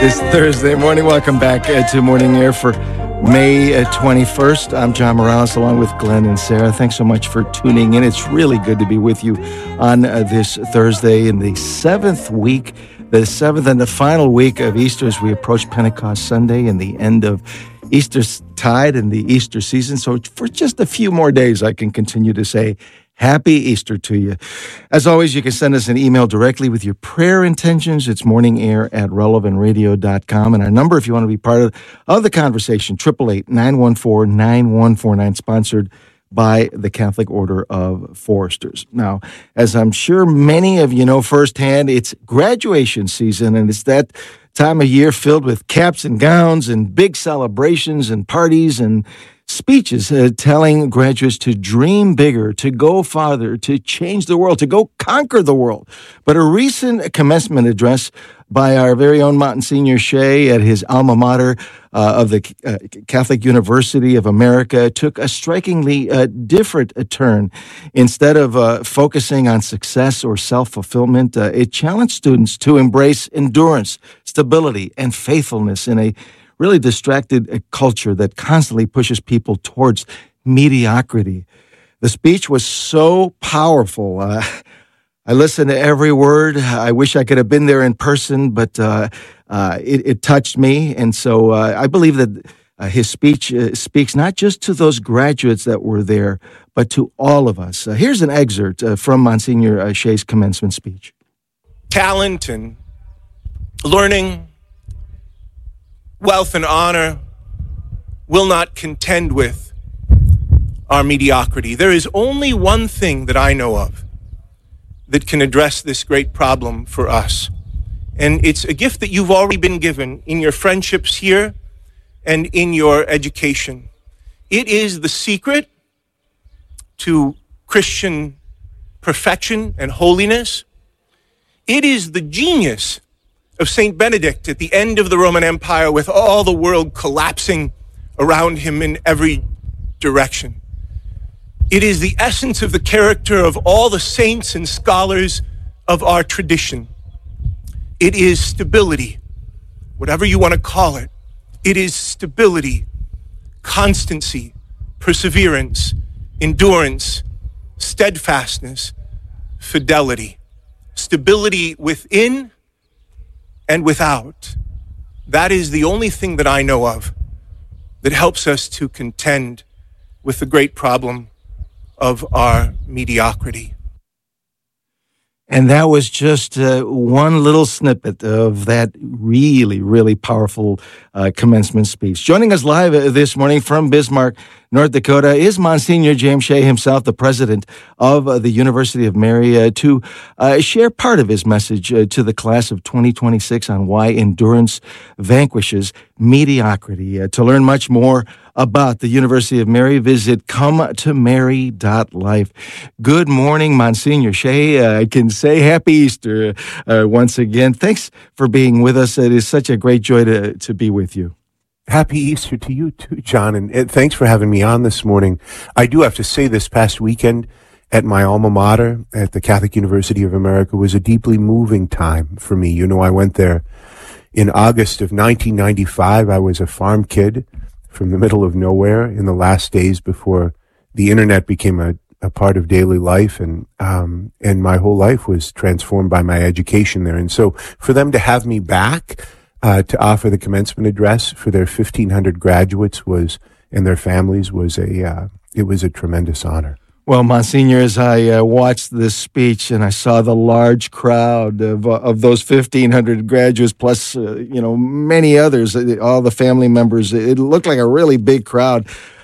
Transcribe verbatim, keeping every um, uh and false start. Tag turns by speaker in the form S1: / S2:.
S1: This Thursday morning. Welcome back uh, to Morning Air for May uh, twenty-first. I'm John Morales along with Glenn and Sarah. Thanks so much for tuning in. It's really good to be with you on uh, this Thursday in the seventh week, the seventh and the final week of Easter as we approach Pentecost Sunday and the end of Easter's tide and the Easter season. So for just a few more days, I can continue to say Happy Easter to you. As always, you can send us an email directly with your prayer intentions. It's morningair at relevant radio dot com. And our number, if you want to be part of, of the conversation, eight eight eight, nine one four, nine one four nine, sponsored by the Catholic Order of Foresters. Now, as I'm sure many of you know firsthand, it's graduation season, and it's that time of year filled with caps and gowns and big celebrations and parties and speeches uh, telling graduates to dream bigger, to go farther, to change the world, to go conquer the world. But a recent commencement address by our very own Monsignor Shea at his alma mater uh, of the uh, Catholic University of America took a strikingly uh, different uh, turn. Instead of uh, focusing on success or self-fulfillment, uh, it challenged students to embrace endurance, stability, and faithfulness in a really distracted culture that constantly pushes people towards mediocrity. The speech was so powerful. Uh, I listened to every word. I wish I could have been there in person, but uh, uh, it, it touched me. And so uh, I believe that uh, his speech uh, speaks not just to those graduates that were there, but to all of us. Uh, here's an excerpt uh, from Monsignor uh, Shea's commencement speech.
S2: Talent and learning, wealth and honor will not contend with our mediocrity. There is only one thing that I know of that can address this great problem for us. And it's a gift that you've already been given in your friendships here and in your education. It is the secret to Christian perfection and holiness. It is the genius of Saint Benedict at the end of the Roman Empire, with all the world collapsing around him in every direction. It is the essence of the character of all the saints and scholars of our tradition. It is stability, whatever you want to call it. It is stability, constancy, perseverance, endurance, steadfastness, fidelity. Stability within and without. That is the only thing that I know of that helps us to contend with the great problem of our mediocrity.
S1: And that was just uh, one little snippet of that really, really powerful uh, commencement speech. Joining us live this morning from Bismarck, North Dakota, is Monsignor James Shea himself, the president of uh, the University of Mary, uh, to uh, share part of his message uh, to the class of twenty twenty-six on why endurance vanquishes mediocrity. Uh, to learn much more about the University of Mary, visit come to mary dot life. Good morning, Monsignor Shea. Uh, I can say Happy Easter uh, once again. Thanks for being with us. It is such a great joy to, to be with you.
S3: Happy Easter to you too, John, and, and thanks for having me on this morning. I do have to say this past weekend at my alma mater at the Catholic University of America was a deeply moving time for me. You know, I went there in August of nineteen ninety-five. I was a farm kid from the middle of nowhere in the last days before the internet became a, a part of daily life, and um, and my whole life was transformed by my education there. And so for them to have me back Uh, to offer the commencement address for their fifteen hundred graduates was, and their families was a, uh, it was a tremendous honor.
S1: Well, Monsignor, as I uh, watched this speech and I saw the large crowd of uh, of those fifteen hundred graduates, plus uh, you know many others, all the family members, it looked like a really big crowd.